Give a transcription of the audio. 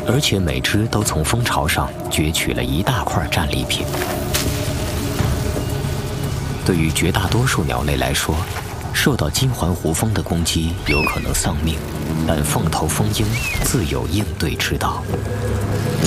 而且每只都从蜂巢上攫取了一大块战利品。对于绝大多数鸟类来说，受到金环胡蜂的攻击有可能丧命，但凤头蜂鹰自有应对之道。